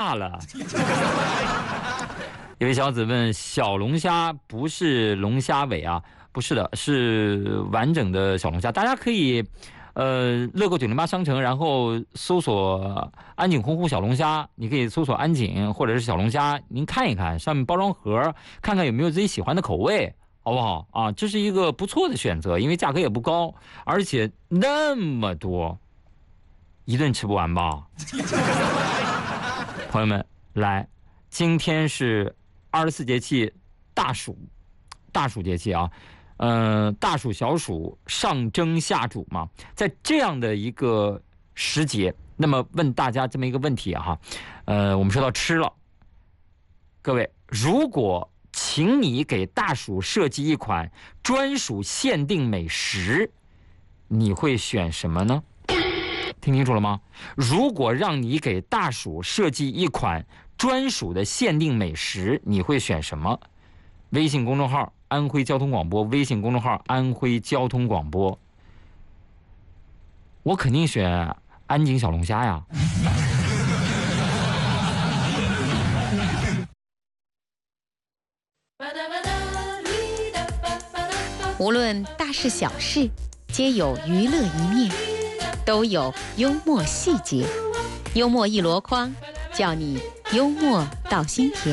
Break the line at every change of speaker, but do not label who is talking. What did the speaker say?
大了。有位小子问：小龙虾不是龙虾尾啊？不是的，是完整的小龙虾。大家可以乐购908商城，然后搜索安井洪湖小龙虾，你可以搜索安井或者是小龙虾，您看一看上面包装盒，看看有没有自己喜欢的口味，好不好啊？这是一个不错的选择，因为价格也不高，而且那么多，一顿吃不完吧？朋友们，来，今天是24节气大暑节气啊。大暑小暑上蒸下煮嘛，在这样的一个时节，那么问大家这么一个问题啊，我们说到吃了，各位，如果请你给大暑设计一款专属限定美食，你会选什么呢？听清楚了吗？如果让你给大暑设计一款专属的限定美食，你会选什么？微信公众号安徽交通广播，微信公众号安徽交通广播。我肯定选安井小龙虾呀。
无论大事小事，皆有娱乐一面，都有幽默细节。幽默一箩筐，叫你幽默到心田。